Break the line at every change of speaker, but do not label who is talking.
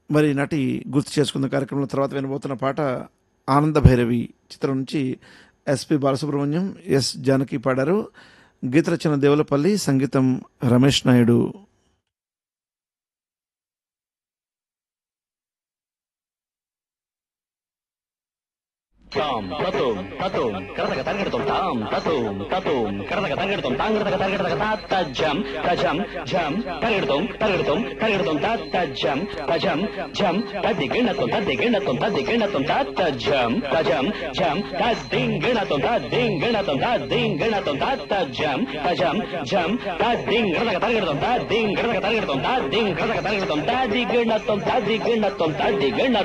మరి నటి గుర్తు చేసుకున్న కార్యక్రమంలో తర్వాత వినబోతున్న పాట ఆనంద భైరవి చిత్రం నుంచి ఎస్పి బాలసుబ్రహ్మణ్యం, ఎస్ జానకి పాడారు. గీత రచన దేవులపల్లి, సంగీతం రమేష్ నాయుడు.
తాం తతుం తతుం కరతక తరగడతం తాం తతుం తతుం కరతక తరగడతం తాంగడతక తరగడతక తాత్తజం తజం జం తరగడతం తరగడతం తరగడతం తాత్తజం తజం జం తదిగిణతం తదిగిణతం తదిగిణతం తాత్తజం తజం జం తదింగిణతం తదింగిణతం తదింగిణతం తాత్తజం తజం జం తదింగడతక తరగడతం తదింగడతక తరగడతం తదింగడతక తరగడతం తదిగిణతం తదిగిణతం తదిగిణ